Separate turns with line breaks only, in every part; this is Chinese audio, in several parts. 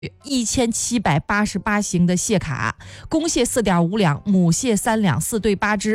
1788型的蟹卡，公蟹4.5两，母蟹3两，4对8只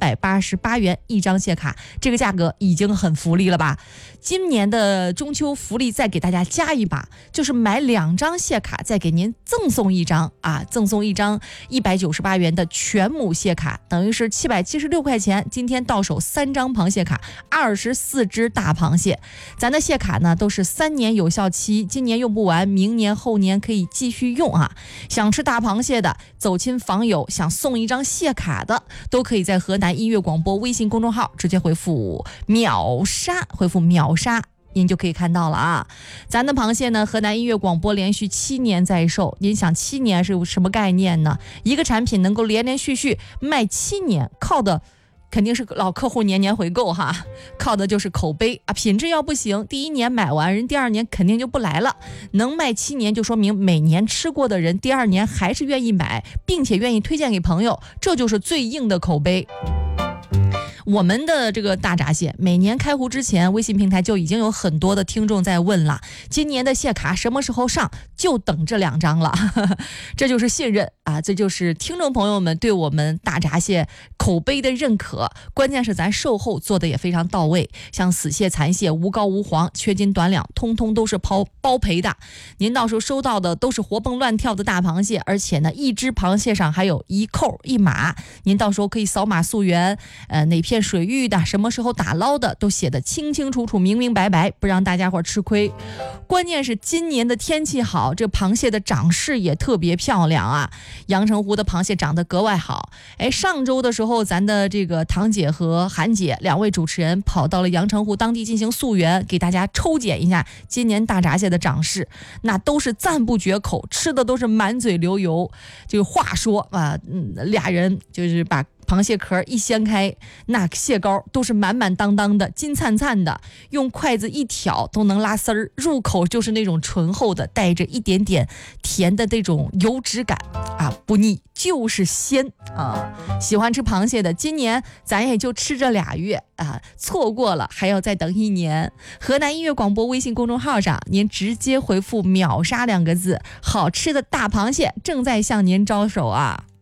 ，388元一张蟹卡，这个价格已经很福利了吧？今年的中秋福利再给大家加一把，就是买2张蟹卡，再给您赠送一张赠送一张198元的全母蟹卡，等于是776块钱。今天到手3张螃蟹卡，24只大螃蟹。咱的蟹卡呢都是3年有效期，今年用不完，明年后年可以继续用啊。想吃大螃蟹的，走亲访友想送一张蟹卡的，都可以在河南音乐广播微信公众号直接回复秒杀，回复秒杀，您就可以看到了啊。咱的螃蟹呢，河南音乐广播连续7年在售，您想7年是什么概念呢？一个产品能够连连续续卖7年，靠的肯定是老客户年年回购哈，靠的就是口碑啊。品质要不行，第1年买完人第2年肯定就不来了。能卖7年，就说明每年吃过的人第2年还是愿意买，并且愿意推荐给朋友，这就是最硬的口碑。我们的这个大闸蟹每年开湖之前，微信平台就已经有很多的听众在问了，今年的蟹卡什么时候上，就等这2张了这就是信任啊，这就是听众朋友们对我们大闸蟹口碑的认可。关键是咱售后做的也非常到位，像死蟹、残蟹、无膏无黄、缺斤短两，通通都是包赔的。您到时候收到的都是活蹦乱跳的大螃蟹，而且呢，一只螃蟹上还有1扣1码，您到时候可以扫码溯源，哪片水域的，什么时候打捞的，都写得清清楚楚、明明白白，不让大家伙吃亏。关键是今年的天气好，这螃蟹的长势也特别漂亮啊。阳澄湖的螃蟹长得格外好。上周的时候，咱的这个唐姐和韩姐2位主持人跑到了阳澄湖当地进行溯源，给大家抽检一下今年大闸蟹的长势，那都是赞不绝口，吃的都是满嘴流油。就话说俩人就是把螃蟹壳一掀开，那蟹膏都是满满当当的，金灿灿的，用筷子一挑都能拉丝儿，入口就是那种醇厚的，带着一点点甜的那种油脂感啊，不腻就是鲜啊！喜欢吃螃蟹的，今年咱也就吃这2月啊，错过了还要再等1年。河南音乐广播微信公众号上，您直接回复秒杀2个字，好吃的大螃蟹正在向您招手啊！